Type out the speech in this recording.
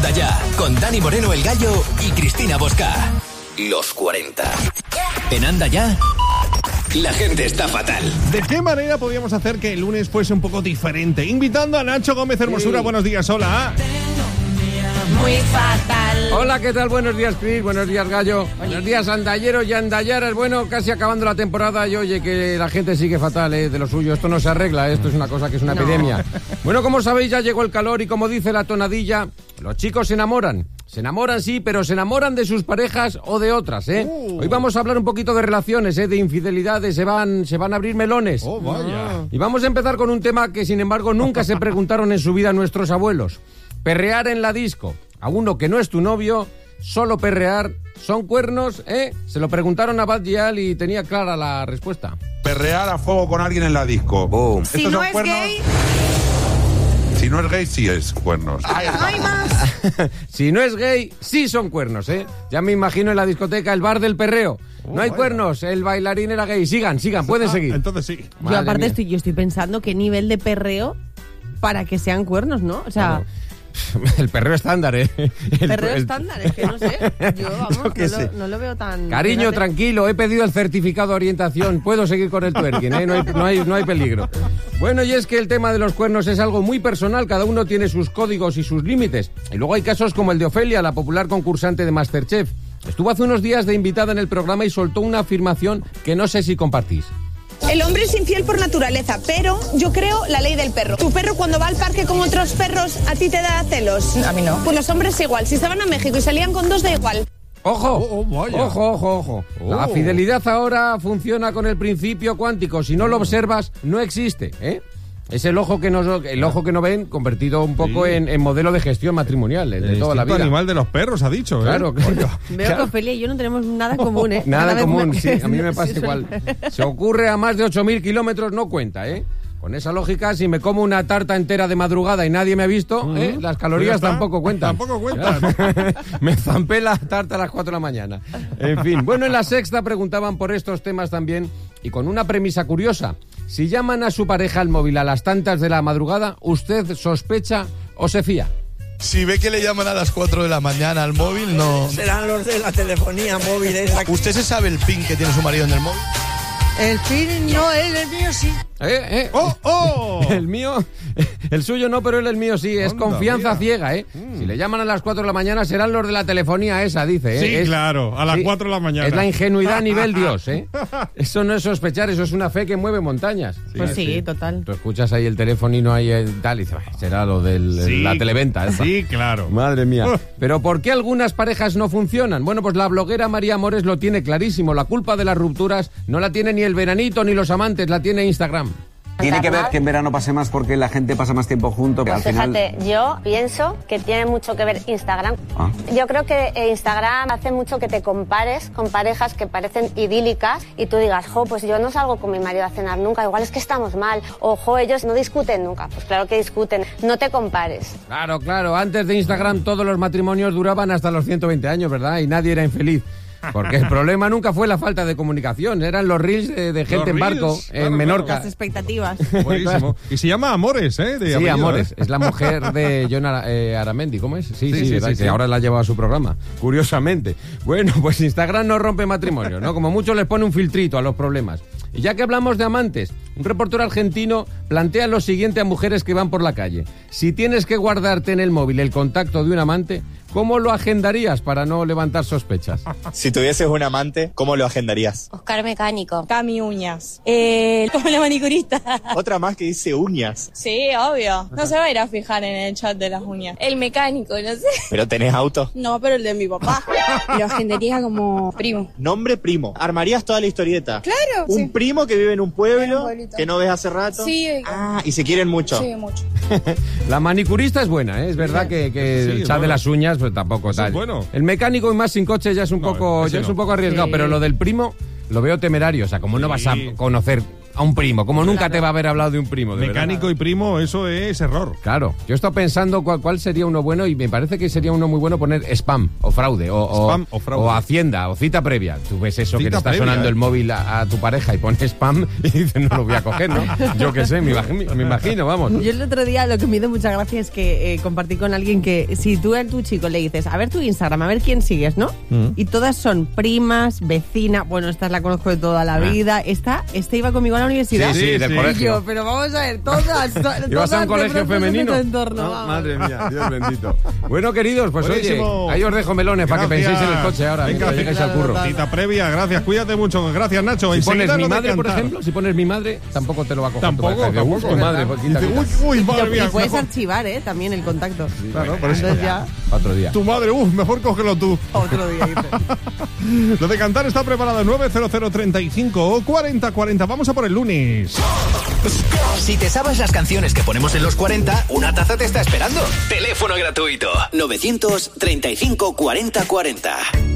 Anda Ya, con Dani Moreno el Gallo y Cristina Bosca. Los 40. En Anda Ya, la gente está fatal. ¿De qué manera podríamos hacer que el lunes fuese un poco diferente? Invitando a Nacho Gómez Hermosura. Sí. Buenos días, hola. Muy fatal. Hola, ¿qué tal? Buenos días, Cris. Buenos días, Gallo. Buenos días, andalleros y andallaras. Bueno, casi acabando la temporada y oye que la gente sigue fatal, de lo suyo. Esto no se arregla, esto es una cosa que es una epidemia. Bueno, como sabéis, ya llegó el calor y como dice la tonadilla, los chicos se enamoran. Se enamoran, sí, pero se enamoran de sus parejas o de otras, Hoy vamos a hablar un poquito de relaciones, de infidelidades, se van a abrir melones. Oh, vaya. Y vamos a empezar con un tema que, sin embargo, nunca se preguntaron en su vida nuestros abuelos. Perrear en la disco a uno que no es tu novio, solo perrear, ¿son cuernos? Se lo preguntaron a Bad Gyal y tenía clara la respuesta. Perrear a fuego con alguien en la disco. Boom. Si no es cuernos? gay... Si no es gay, sí es cuernos. No hay más. Si no es gay, sí son cuernos, Ya me imagino en la discoteca, el bar del perreo. No hay cuernos, el bailarín era gay. Sigan, pueden seguir. Entonces sí. Yo aparte estoy pensando qué nivel de perreo para que sean cuernos, ¿no? O sea... Claro. El perreo estándar, Perreo estándar, es que no sé. Yo, vamos, no lo veo tan... Cariño, tranquilo, he pedido el certificado de orientación. Puedo seguir con el twerking, No hay peligro. Bueno, y es que el tema de los cuernos es algo muy personal. Cada uno tiene sus códigos y sus límites. Y luego hay casos como el de Ofelia, la popular concursante de MasterChef. Estuvo hace unos días de invitada en el programa y soltó una afirmación que no sé si compartís. El hombre es infiel por naturaleza, pero yo creo la ley del perro. Tu perro cuando va al parque con otros perros, ¿a ti te da celos? A mí no. Pues los hombres igual. Si se van a México y salían con dos, da igual. ¡Ojo! Ojo. La fidelidad ahora funciona con el principio cuántico. Si no lo observas, no existe, Es el ojo que no ven convertido un poco en modelo de gestión matrimonial de toda la vida. El animal de los perros, ha dicho, Claro. Veo que Ofelia y yo no tenemos nada en común, Nada en común, sí. A mí me pasa igual. Se ocurre a más de 8.000 kilómetros, no cuenta, Con esa lógica, si me como una tarta entera de madrugada y nadie me ha visto, las calorías tampoco cuentan. Tampoco cuentan. Me zampé la tarta a las 4 de la mañana. En fin, bueno, en La Sexta preguntaban por estos temas también y con una premisa curiosa. Si llaman a su pareja al móvil a las tantas de la madrugada, ¿usted sospecha o se fía? Si ve que le llaman a las 4 de la mañana al móvil, no... Serán los de la telefonía móvil esa. ¿Usted se sabe el PIN que tiene su marido en el móvil? El PIN no, el mío sí. ¡Oh! El mío, el suyo no, pero el mío sí. Es confianza ciega, Si le llaman a las 4 de la mañana serán los de la telefonía esa, dice, Sí, claro, a las 4 de la mañana. Es la ingenuidad a nivel Dios, Eso no es sospechar, eso es una fe que mueve montañas. Pues sí, total. Tú escuchas ahí el teléfono y no hay tal y dices, será lo de la televenta. Sí, claro. Madre mía. Pero ¿por qué algunas parejas no funcionan? Bueno, pues la bloguera María Amores lo tiene clarísimo. La culpa de las rupturas no la tiene ni el veranito ni los amantes, la tiene Instagram. Tiene que ver que en verano pase más porque la gente pasa más tiempo juntos. Pues fíjate, yo pienso que tiene mucho que ver Instagram. Yo creo que Instagram hace mucho que te compares con parejas que parecen idílicas y tú digas, pues yo no salgo con mi marido a cenar nunca, igual es que estamos mal. O, ellos no discuten nunca. Pues claro que discuten. No te compares. Claro. Antes de Instagram todos los matrimonios duraban hasta los 120 años, ¿verdad? Y nadie era infeliz. Porque el problema nunca fue la falta de comunicación, eran los reels de gente en barco, en Menorca. Las expectativas. Buenísimo. Y se llama Amores, Sí, Amores. Es la mujer de John Aramendi, ¿cómo es? Sí, que ahora la ha llevado a su programa, curiosamente. Bueno, pues Instagram no rompe matrimonio, ¿no? Como mucho les pone un filtrito a los problemas. Y ya que hablamos de amantes, un reportero argentino plantea lo siguiente a mujeres que van por la calle. Si tienes que guardarte en el móvil el contacto de un amante, ¿cómo lo agendarías para no levantar sospechas? Si tuvieses un amante, ¿cómo lo agendarías? Oscar Mecánico. Cami Uñas. Como la manicurista. Otra más que dice uñas. Sí, obvio. No se va a ir a fijar en el chat de las uñas. El mecánico, no sé. ¿Pero tenés auto? No, pero el de mi papá. Lo agendaría como primo. Nombre primo. ¿Armarías toda la historieta? Claro. Un primo que vive en un pueblo, que no ves hace rato. Sí. Y se quieren mucho. Sí, mucho. La manicurista es buena, Es verdad que el chat de las uñas pues tampoco tal. Bueno. El mecánico y más sin coche ya es un poco arriesgado, pero lo del primo lo veo temerario. O sea, como no vas a conocer a un primo, como nunca te va a haber hablado de un primo. De Mecánico verdad. y primo, eso es error. Claro, yo he estado pensando cuál sería uno bueno y me parece que sería uno muy bueno poner spam o fraude o hacienda o cita previa. Tú ves eso que Cita te está previa, sonando el móvil a tu pareja y pones spam y dices no lo voy a coger, ¿no? Yo qué sé, me imagino, vamos. Yo el otro día lo que me hizo mucha gracia es que compartí con alguien que si tú a tu chico le dices, a ver tu Instagram, a ver quién sigues, ¿no? Y todas son primas, vecinas, bueno, esta la conozco de toda la vida, esta iba conmigo a la universidad. Sí, del colegio. Y yo, pero vamos a ver, todas. ¿Ibas a un colegio femenino? Entorno, madre mía, Dios bendito. Bueno, queridos, pues Buenísimo. oye, ahí os dejo melones para que penséis en el coche ahora, Venga, cuando lleguéis al curro. Cita previa, gracias, cuídate mucho. Gracias, Nacho. Si Enseguida pones mi nos madre, por decantar. ejemplo, si pones mi madre, tampoco te lo va a coger. Tampoco. Tu madre, pues, quita. Uy, madre mía. Y puedes mejor- archivar, también el contacto. Claro, por eso. Entonces ya, Otro día. Tu madre, mejor cógelo tú. otro día. dices. Lo de cantar está preparado 90035 o 4040. Vamos a por el lunes. Si te sabes las canciones que ponemos en los 40, una taza te está esperando. Teléfono gratuito 935 40 40.